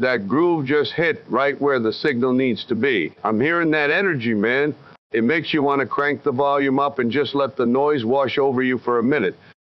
that groove just hit right where the signal needs to be. I'm hearing that energy, man. It makes you want to crank the volume up and just let the noise wash over you for a minute.